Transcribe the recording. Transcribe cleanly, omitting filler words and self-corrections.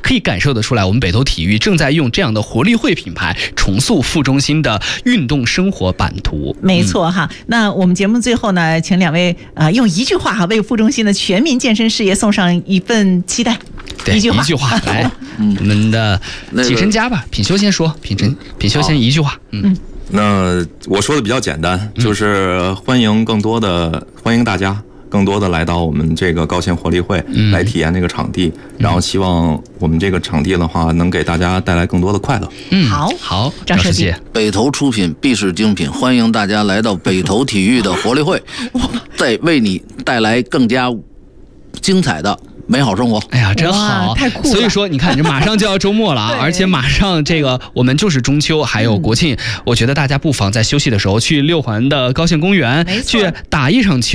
可以感受得出来，我们北投体育正在用这样的活力汇品牌重塑副中心的运动生活版图。 没错哈，那我们节目最后呢，请两位用一句话为副中心的全民健身事业送上一份期待。 对，一句话来，我们的体身家吧，品修先说，品修先一句话。 那我说的比较简单，就是欢迎大家更多的来到我们这个高县活力会来体验这个场地，然后希望我们这个场地的话能给大家带来更多的快乐。 好，张书记， 北投出品必是精品，欢迎大家来到北投体育的活力会，再为你带来更加精彩的美好生活。 哎呀，真好， 太酷了！ 所以说，你看，这马上就要周末了啊，而且马上这个我们就是中秋，还有国庆，我觉得大家不妨在休息的时候去6环的高县公园去打一场球。